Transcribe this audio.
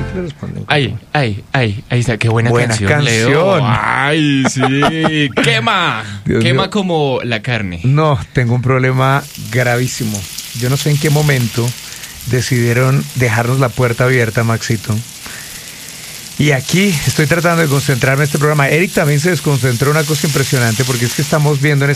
le responden. Ahí está, qué buena canción, Leo. Ay, sí. Quema Dios mío. Como la carne. No, tengo un problema gravísimo. Yo no sé en qué momento decidieron dejarnos la puerta abierta, Maxito. Y aquí estoy tratando de concentrarme en este programa. Eric también se desconcentró, una cosa impresionante, porque es que estamos viendo en